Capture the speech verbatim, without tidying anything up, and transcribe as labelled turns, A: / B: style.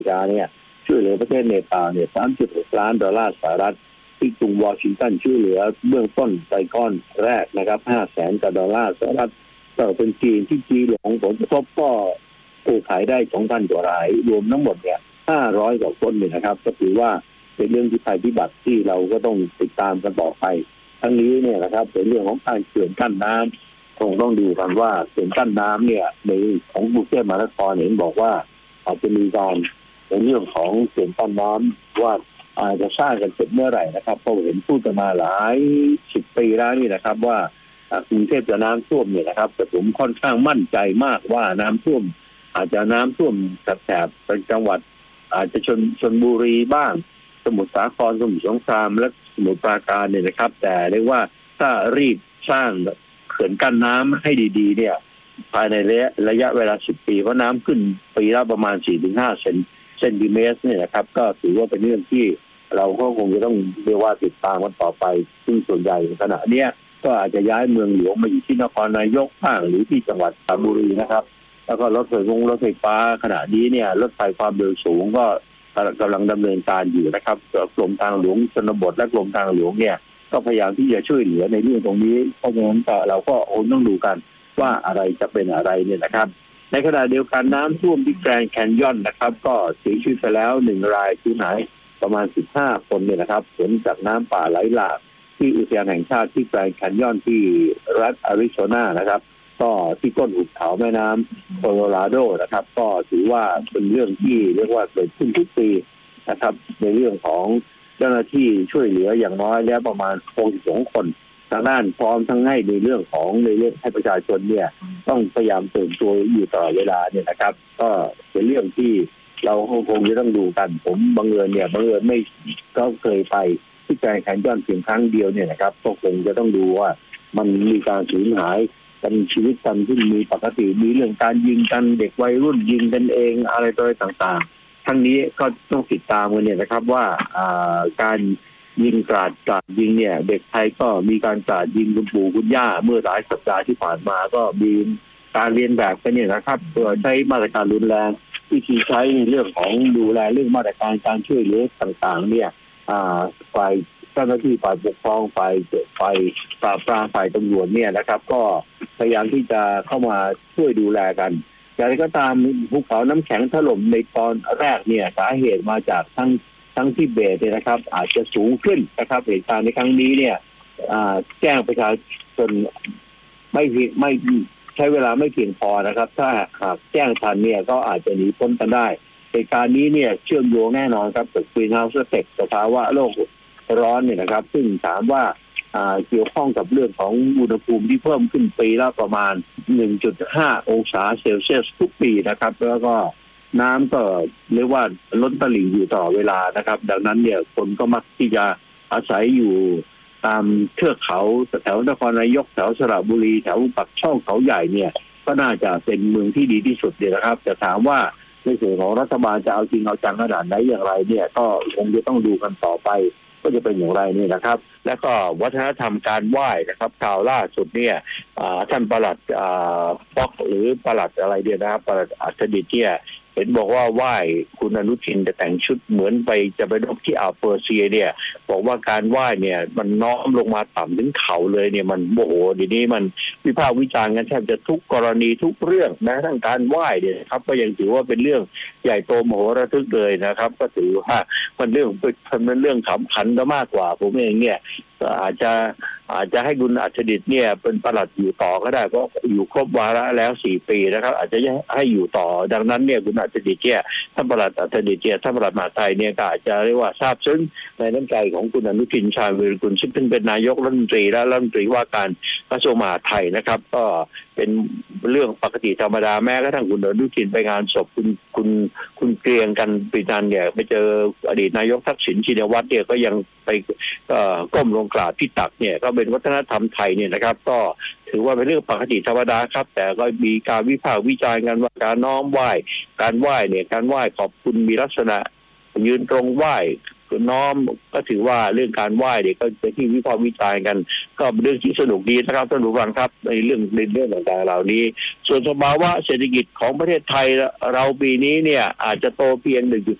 A: กาเนี่ยช่วยเหลือประเทศเนปาลเนี่ย สามจุดหก ล้านดอลลาร์สหรัฐที่กรุงวอชิงตันช่วยเหลือเบื้องต้นไปก้อนแรกนะครับห้าแสนกว่าดอลลาร์สหรัฐก็เป็นจีนที่จีนหลงผลกระทบก็ผู้ขายได้ สองพัน กว่ารายรวมทั้งหมดเนี่ยห้าร้อยกว่าคนเนี่ยนะครับก็ถือว่าเป็นเรื่องที่ภัยพิบัติที่เราก็ต้องติดตามกันต่อไปทั้งนี้เนี่ยนะครับเป็นเรื่องของการเขื่อนกั้นน้ำคงต้องดูกันว่าเขื่อนกั้นน้ำเนี่ยในของกรุงเทพมหานครเห็นบอกว่าอาจจะมีการในเรื่องของเขื่อนกั้นน้ำว่าอาจจะสร้างกันเสร็จเมื่อไหร่นะครับเพราะเห็นพูดกันมาหลายสิบปีแล้วนี่นะครับว่ากรุงเทพจะน้ำท่วมเนี่ยนะครับแต่ผมค่อนข้างมั่นใจมากว่าน้ำท่วมอาจจะน้ำท่วมแถบเป็นจังหวัดอาจจะชนชลบุรีบ้างสมุทรสาครสมุทรสงครามและสมุทรปราการเนี่ยนะครับแต่เรียกว่าถ้ารีบสร้างเขื่อนกั้นน้ำให้ดีๆเนี่ยภายในระยะระยะเวลาสิบปีเพราะน้ำขึ้นปีละประมาณ สี่ถึงห้า เซนเซนติเมตรเนี่ยนะครับก็ถือว่าเป็นเรื่องที่เราก็คงจะต้องเรียกว่าติดตามกันต่อไปซึ่งส่วนใหญ่ขณะเนี้ยก็อาจจะย้ายเมืองหลวงมาอยู่ที่นครนายกบ้างหรือที่จังหวัดสระบุรีนะครับแล้วก็รถไฟวงรถไฟฟ้าขณะนี้เนี่ยรถไฟความเร็วสูงก็กำลังดำเนินการอยู่นะครับกรมทางหลวงชนบทและกรมทางหลวงเนี่ยก็พยายามที่จะช่วยเหลือในเรื่องตรงนี้เพราะฉะนั้นเราก็คงต้องดูกันว่าอะไรจะเป็นอะไรเนี่ยนะครับในขณะเดียวกันน้ำท่วมที่แกรนด์แคนยอนนะครับก็เสียชีวิตไปแล้วหนึ่งรายที่ไหนประมาณสิบห้าคนเนี่ยนะครับผลจากน้ำป่าไหลหลากที่อุทยานแห่งชาติที่แกรนด์แคนยอนที่รัฐอาริโซนานะครับก็ที่ก้นหุบเขาแม่น้ำโคโลราโดนะครับก็ถือว่าเป็นเรื่องที่เรียกว่าเกิดขึ้นทุกปีนะครับในเรื่องของเจ้าหน้าที่ช่วยเหลืออย่างน้อยแล้วประมาณหกสิบสองคนทางด้านพร้อมทั้งให้ในเรื่องของในเรื่องให้ประชาชนเนี่ยต้องพยายามตื่นตัวอยู่ตลอดเวลาเนี่ยนะครับก็เป็นเรื่องที่เราคงจะต้องดูกันผมบังเอิญเนี่ยบังเอิญไม่ก็เคยไปที่แกรนด์แคนยอนเพียงครั้งเดียวเนี่ยนะครับก็คงจะต้องดูว่ามันมีการสูญหายกันชีวิตกันที่มีปกติมีเรื่องการยิงกันเด็กวัยรุ่นยิงกันเองอะไรต่อต่างๆทั้งนี้ก็ต้องติดตามกันเนี่ยนะครับว่าการยิงกราดกราดยิงเนี่ยเด็กไทยก็มีการกราดยิงคุณปู่คุณย่าเมื่อหลายสัปดาห์ที่ผ่านมาก็มีการเรียนแบบกันเนี่ยนะครับเพื่อใช้มาตรการรุนแรงวิธีใช้ในเรื่องของดูแลเรื่องมาตรการการช่วยเหลือต่างๆเนี่ยฝ่ายเจ้าหน้าที่ฝ่ายปกครองฝ่ายฝ่ายปราบปรามฝ่ายตำรวจเนี่ยนะครับก็พยายามที่จะเข้ามาช่วยดูแลกันอย่างไรก็ตามภูเขาน้ำแข็งถล่มในตอนแรกเนี่ยสาเหตุมาจากทั้งทั้งที่เบสเนี่ยนะครับอาจจะสูงขึ้นนะครับเหตุการณ์ในครั้งนี้เนี่ยแจ้งประชาชนไม่ไม่ใช้เวลาไม่เพียงพอนะครับถ้าหากแจ้งทันเนี่ยก็อาจจะหนีพ้นกันได้เหตุการณ์นี้เนี่ยเชื่อมโยงแน่นอนครับกับ Greenhouse Effect สภาวะโลกร้อนเนี่ยนะครับซึ่งถามว่าเกี่ยวข้องกับเรื่องของอุณหภูมิที่เพิ่มขึ้นปีละประมาณ หนึ่งจุดห้า องศาเซลเซียสทุกปีนะครับแล้วก็น้ำก็เรียกว่าล้นตลิ่งอยู่ตลอดเวลานะครับดังนั้นเนี่ยคนก็มักที่จะอาศัยอยู่ตามเทือกเขาแถวนครนายกแถวสระบุรีแถวปักช่องเขาใหญ่เนี่ยก็น่าจะเป็นเมืองที่ดีที่สุดเลยนะครับแต่ถามว่าในส่วนของรัฐบาลจะเอาจริงเอาจังขนาดไหนอย่างไรเนี่ยก็คงจะต้องดูกันต่อไปก็จะเป็นอย่างไรนี่นะครับและก็วัฒนธรรมการไหว้นะครับข่าวล่าสุดเนี่ยท่านปลัดป๊อกหรือปลัดอะไรเดียวนะครับปลัดอัศดิตเนี่ยเห็นบอกว่าไหว้คุณอนุทินจะแต่งชุดเหมือนไปจะไปรบที่อ่าวเปอร์เซียเนี่ยบอกว่าการไหว้เนี่ยมันน้อมลงมาต่ำถึงเข่าเลยเนี่ยมันโอ้โหทีนี้มันวิพากษ์วิจารณ์กันแทบจะทุกกรณีทุกเรื่องแม้ทั้งการไหว้เนี่ยครับก็ยังถือว่าเป็นเรื่องใหญ่โตมโหฬารทึกเลยนะครับก็ถือว่ามันเรื่องเป็นเรื่องขำขันก็มากกว่าผมเองเนี่ยอาจจะอาจจะให้คุณอัศดิตเนี่ยเป็นปลัดอยู่ต่อก็ได้เพราะอยู่ครบวาระแล้วสี่ปีนะครับอาจจะให้อยู่ต่อดังนั้นเนี่ยคุณอัศดิตเนี่ยท่านปลัดอัศดิตเนี่ยท่านปลัดมหาดไทยเนี่ยก็อาจจะเรียกว่าทราบซึ้งในน้ำใจของคุณอนุทินชาญวีรกุลซึ่งเป็นนายกรัฐมนตรีและรัฐมนตรีว่าการกระทรวงมหาดไทยนะครับก็เป็นเรื่องปกติธรรมดาแม้กระทั่งคุณอนุทินไปงานศพคุณคุณคุณเกรียงกันปีนันเนี่ยไปเจออดีตนายกทักษิณชินวัตรเนี่ยก็ยังไปก้มลงกราบที่ตักเนี่ยก็เป็นวัฒนธรรมไทยเนี่ยนะครับก็ถือว่าเป็นเรื่องปกติธรรมดาครับแต่ก็มีการวิพากษ์วิจารณ์กันว่าการน้อมไหว้การไหว้เนี่ยการไหว้ขอบคุณมีลักษณะยืนตรงไหว้น้อมก็ถือว่าเรื่องการไหว้เด็กก็เป็นที่วิพากษ์วิจารณ์กันก็เป็นเรื่องที่สนุกดีนะครับท่านผู้ฟังครับในเรื่องในเรื่องต่างๆเหล่านี้ส่วนสภาวะเศรษฐกิจของประเทศไทยเราปีนี้เนี่ยอาจจะโตเพียง หนึ่งจุด